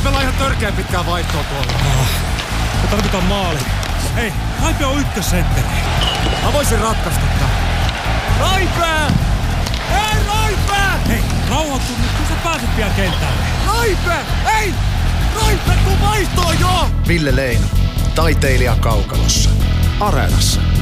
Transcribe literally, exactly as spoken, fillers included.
pelaa ihan törkeän pitkään vaihtoa tuolla. Ah, me tarvitaan maali. Hei, Raipe on ykkössentteri. Mä voisin ratkaista tää. Raipe! Hei, Raipe! Hei, rauhoitu nyt, kun sä pääset pian kentälle. Raipe! Hei! Raipe, tuu vaihtoon jo! Ville Leino, taiteilija kaukalossa. Areenassa.